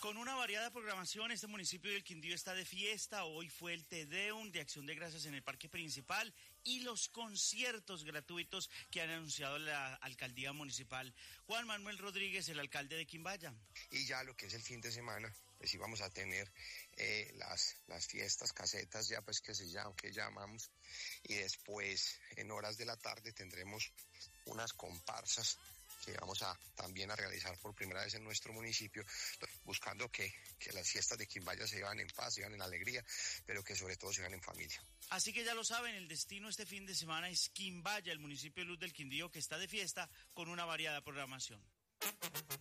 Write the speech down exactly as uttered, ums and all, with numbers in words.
Con una variada programación, este municipio del Quindío está de fiesta. Hoy fue el Te Deum de Acción de Gracias en el Parque Principal y los conciertos gratuitos que han anunciado la Alcaldía Municipal. Juan Manuel Rodríguez, el alcalde de Quimbaya. Y ya lo que es el fin de semana, pues sí vamos a tener eh, las, las fiestas casetas ya pues que se llaman, que llamamos, y después en horas de la tarde tendremos unas comparsas que vamos a también a realizar por primera vez en nuestro municipio, buscando que, que las fiestas de Quimbaya se llevan en paz, se llevan en alegría, pero que sobre todo se llevan en familia. Así que ya lo saben, el destino este fin de semana es Quimbaya, el municipio de Luz del Quindío, que está de fiesta con una variada programación.